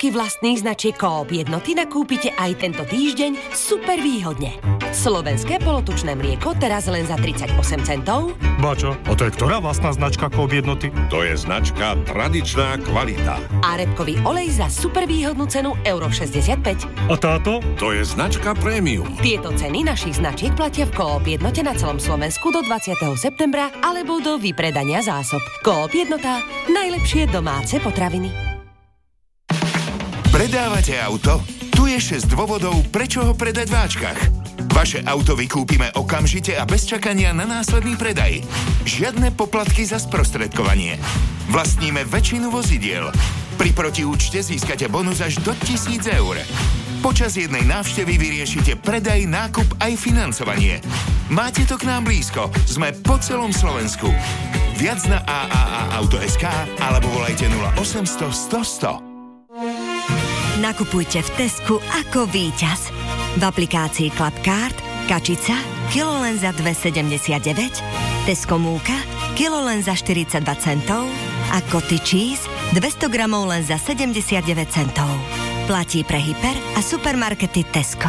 poplatky vlastných značiek Coop Jednoty nakúpite aj tento týždeň super výhodne. Slovenské polotučné mlieko teraz len za 38 centov. Bačo, a to je ktorá vlastná značka Coop Jednoty? To je značka Tradičná kvalita. A repkový olej za super výhodnú cenu €65. A táto? To je značka Premium. Tieto ceny našich značiek platia v Coop Jednote na celom Slovensku do 20. septembra alebo do vypredania zásob. Coop Jednota. Najlepšie domáce potraviny. Predávate auto? Tu je 6 dôvodov, prečo ho predať v Ačkach. Vaše auto vykúpime okamžite a bez čakania na následný predaj. Žiadne poplatky za sprostredkovanie. Vlastníme väčšinu vozidiel. Pri protiúčte získate bonus až do 1000 eur. Počas jednej návštevy vyriešite predaj, nákup aj financovanie. Máte to k nám blízko. Sme po celom Slovensku. Viac na AAA-auto.sk alebo volajte 0800 100 100. Nakupujte v Tesku ako víťaz. V aplikácii Clubcard kačica kilo len za 2,79, Tesco múka kilo len za 42 centov a Koty cheese 200 gramov len za 79 centov. Platí pre hyper a supermarkety Tesco.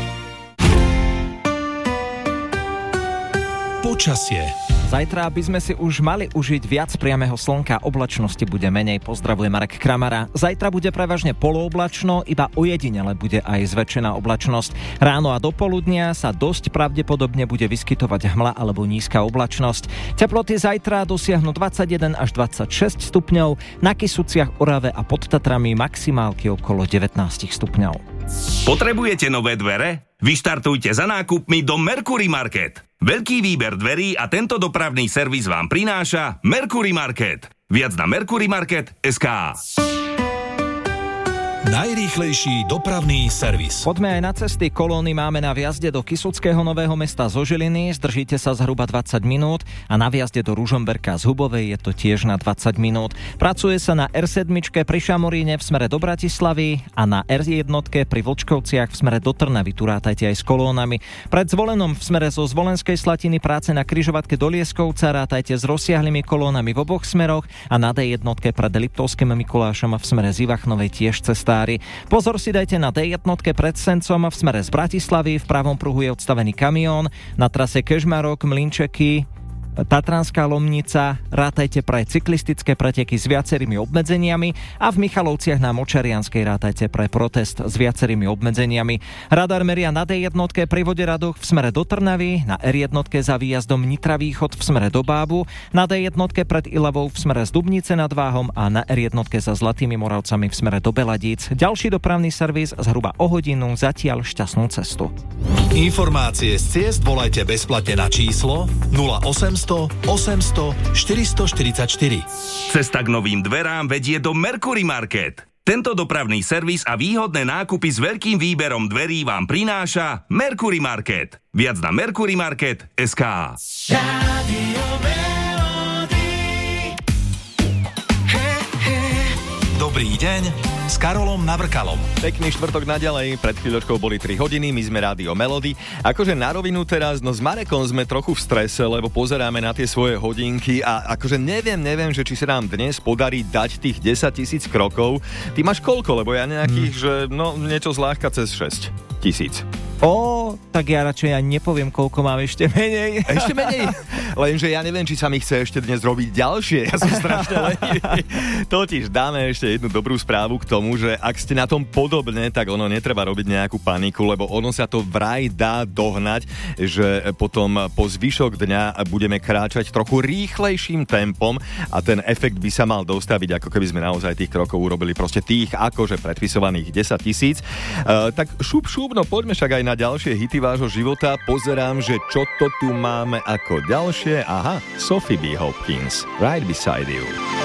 Počasie. Zajtra, aby sme si už mali užiť viac priamého slnka, oblačnosti bude menej. Pozdravuje Marek Kramara. Zajtra bude prevažne polooblačno, iba ojedinele bude aj zväčšená oblačnosť. Ráno a dopoludnia sa dosť pravdepodobne bude vyskytovať hmla alebo nízka oblačnosť. Teploty zajtra dosiahnu 21 až 26 stupňov, na Kysuciach, Orave a pod Tatrami maximálky okolo 19 stupňov. Potrebujete nové dvere? Vyštartujte za nákupmi do Mercury Market. Veľký výber dverí a tento dopravný servis vám prináša Mercury Market. Viac na mercurymarket.sk. Najrýchlejší dopravný servis. Poďme aj na cesty. Kolóny máme na vjazde do Kysuckého Nového Mesta zo Žiliny. Zdržíte sa zhruba 20 minút a na vjazde do Ružomberka z Hubovej je to tiež na 20 minút. Pracuje sa na R7 pri Šamoríne v smere do Bratislavy a na R1 pri Vlčkovciach v smere do Trnavy. Tu rátajte aj s kolónami. Pred Zvolenom v smere zo Zvolenskej Slatiny práce na križovatke do Lieskovca. Rátajte s rozsiahlymi kolónami v oboch smeroch a na D1 pred Liptovským Mikulášom v smere z Ivachnovej tiež cesta. Pozor si dajte na D1 pred Sencom v smere z Bratislavy, v pravom pruhu je odstavený kamión, na trase Kežmarok, Mlynčeky, Tatranská Lomnica, rátajte pre cyklistické preteky s viacerými obmedzeniami a v Michalovciach na Močarianskej rátajte pre protest s viacerými obmedzeniami. Radar meria na D1 pri Voderadoch v smere do Trnavy, na R1 za výjazdom Nitra Východ v smere do Bábu, na D1 pred Ilavou v smere z Dubnice nad Váhom a na R1 za Zlatými Moravcami v smere do Beladíc. Ďalší dopravný servis zhruba o hodinu, zatiaľ šťastnú cestu. Informácie z ciest volajte bezplatne na číslo 0800 800 444. Cesta k novým dverám vedie do Mercury Market. Tento dopravný servis a výhodné nákupy s veľkým výberom dverí vám prináša Mercury Market. Viac na mercurymarket.sk. Dobrý deň s Karolom Navrkalom. Pekný štvrtok naďalej, pred chvíľočkou boli 3 hodiny, my sme Rádio Melody. Akože na rovinu teraz, no s Marekom sme trochu v strese, lebo pozeráme na tie svoje hodinky a akože neviem, že či sa nám dnes podarí dať tých 10 000 krokov. Ty máš koľko? Lebo ja nejakých, že no niečo zľahka cez 6 000. Tak ja radšej nepoviem, koľko mám, ešte menej. Ešte menej? Lenže ja neviem, či sa mi chce ešte dnes robiť ďalšie. Ja som strašne lenivý. Totiž dáme ešte jednu dobrú správu k tomu, že ak ste na tom podobne, tak ono netreba robiť nejakú paniku, lebo ono sa to vraj dá dohnať, že potom po zvyšok dňa budeme kráčať trochu rýchlejším tempom a ten efekt by sa mal dostaviť, ako keby sme naozaj tých krokov urobili proste tých akože predpisovaných 10 000. Tak šup, no poďme však aj na ďalšie hity vášho života. Pozerám, že čo to tu máme ako ďalšie. Aha, Sophie B. Hopkins, Right Beside You.